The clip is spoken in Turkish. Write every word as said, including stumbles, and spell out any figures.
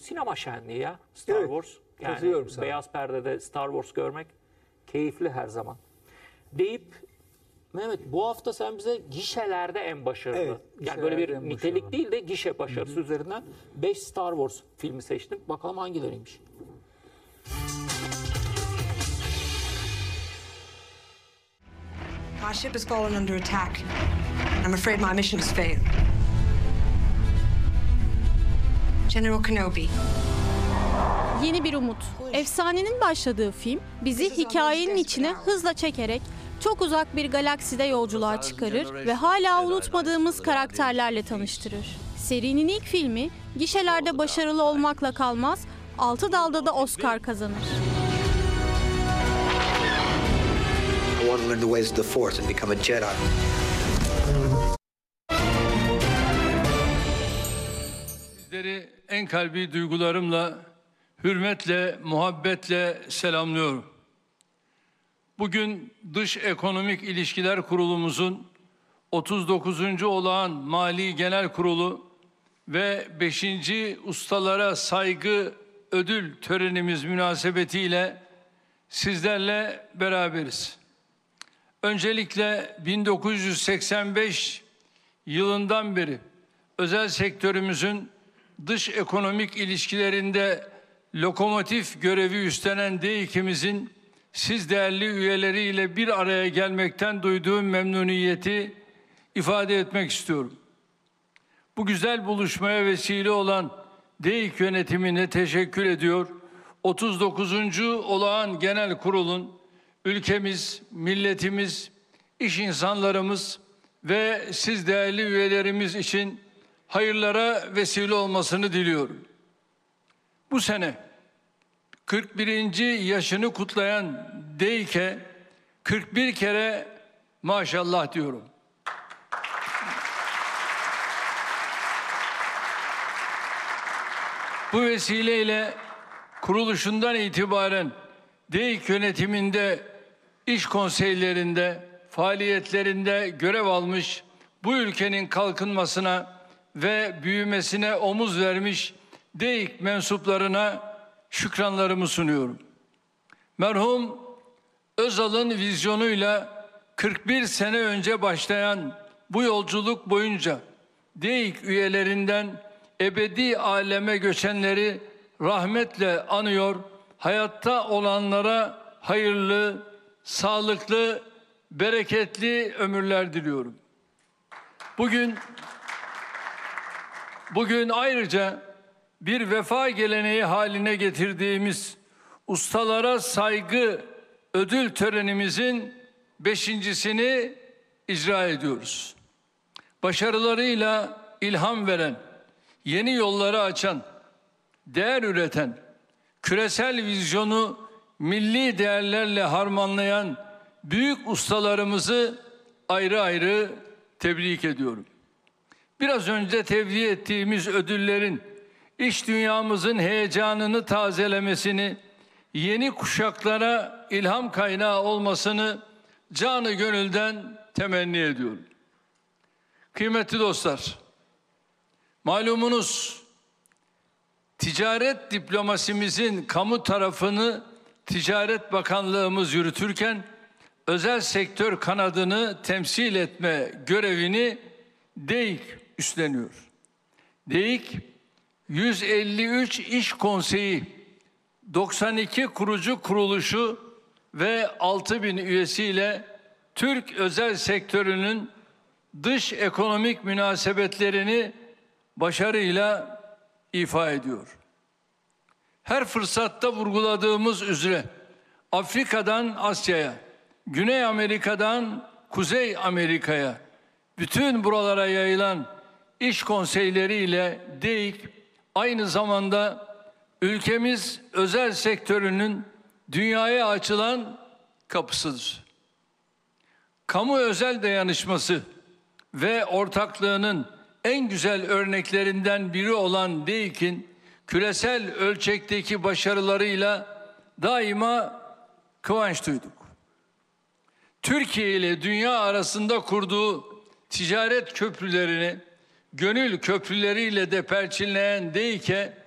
sinema şenliği ya Star Evet, Wars. Yani katılıyorum sana. beyaz perdede Star Wars görmek keyifli her zaman. Deyip Mehmet, bu hafta sen bize gişelerde en başarılı, Evet, yani böyle bir gişelerde en nitelik başarılı. değil de gişe başarısı Hı-hı. üzerinden beş Star Wars filmi seçtim. Bakalım hangileriymiş. My ship has fallen under attack. I'm afraid my mission has failed. General Kenobi. Yeni bir umut. Efsanenin başladığı film bizi hikayenin içine hızla çekerek çok uzak bir galakside yolculuğa çıkarır ve hala unutmadığımız karakterlerle tanıştırır. Serinin ilk filmi gişelerde başarılı olmakla kalmaz, altı dalda da Oscar kazanır. I want to learn the ways of the Force and become a Jedi. Sizleri en kalbi duygularımla, hürmetle, muhabbetle selamlıyorum. Bugün Dış Ekonomik İlişkiler Kurulumuzun otuz dokuzuncu olağan Mali Genel Kurulu ve beşinci Ustalara Saygı Ödül törenimiz münasebetiyle sizlerle beraberiz. Öncelikle bin dokuz yüz seksen beş yılından beri özel sektörümüzün dış ekonomik ilişkilerinde lokomotif görevi üstlenen DİK'imizin siz değerli üyeleriyle bir araya gelmekten duyduğum memnuniyeti ifade etmek istiyorum. Bu güzel buluşmaya vesile olan DİK yönetimine teşekkür ediyor. otuz dokuzuncu olağan genel kurulun ülkemiz, milletimiz, iş insanlarımız ve siz değerli üyelerimiz için hayırlara vesile olmasını diliyorum. Bu sene kırk birinci yaşını kutlayan DİK'e kırk bir kere maşallah diyorum. Bu vesileyle kuruluşundan itibaren DİK yönetiminde, iş konseylerinde, faaliyetlerinde görev almış, bu ülkenin kalkınmasına ve büyümesine omuz vermiş DİK mensuplarına şükranlarımı sunuyorum. Merhum Özal'ın vizyonuyla kırk bir sene önce başlayan bu yolculuk boyunca DİK üyelerinden ebedi aleme göçenleri rahmetle anıyor, hayatta olanlara hayırlı, sağlıklı, bereketli ömürler diliyorum. Bugün bugün ayrıca bir vefa geleneği haline getirdiğimiz Ustalara Saygı Ödül törenimizin beşincisini icra ediyoruz. Başarılarıyla ilham veren, yeni yolları açan, değer üreten, küresel vizyonu milli değerlerle harmanlayan büyük ustalarımızı ayrı ayrı tebrik ediyorum. Biraz önce tevdi ettiğimiz ödüllerin iş dünyamızın heyecanını tazelemesini, yeni kuşaklara ilham kaynağı olmasını canı gönülden temenni ediyorum. Kıymetli dostlar, malumunuz ticaret diplomasimizin kamu tarafını Ticaret Bakanlığımız yürütürken özel sektör kanadını temsil etme görevini DİK üstleniyor. DİK yüz elli üç İş Konseyi, doksan iki kurucu kuruluşu ve altı bin üyesiyle Türk özel sektörünün dış ekonomik münasebetlerini başarıyla ifa ediyor. Her fırsatta vurguladığımız üzere Afrika'dan Asya'ya, Güney Amerika'dan Kuzey Amerika'ya, bütün buralara yayılan iş konseyleriyle DİK aynı zamanda ülkemiz özel sektörünün dünyaya açılan kapısıdır. Kamu özel dayanışması ve ortaklığının en güzel örneklerinden biri olan DİK'in küresel ölçekteki başarılarıyla daima kıvanç duyduk. Türkiye ile dünya arasında kurduğu ticaret köprülerini gönül köprüleriyle de perçinleyen DİK'e